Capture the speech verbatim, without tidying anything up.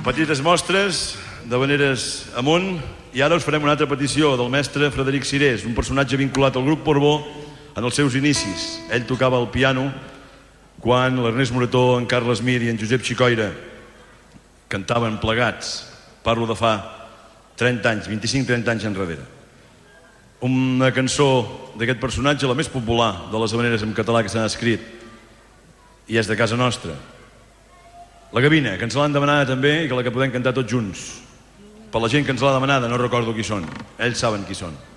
Petites mostres de veneres amunt, i ara us farem una altra petició del mestre Frederic Cirés, un personatge vinculat al grup Portbó en els seus inicis. Ell tocava el piano quan l'Ernest Morató, en Carles Mir i en Josep Xicoira cantaven plegats. Parlo de fa trenta anys, vint-i-cinc trenta anys enrere. Una cançó d'aquest personatge, la més popular de les habaneres en català que s'han escrit, i és de casa nostra. La Gavina, que ens l'han demanada també i que la que podem cantar tots junts. Per la gent que ens l'ha demanada no recordo qui són. Ells saben qui són.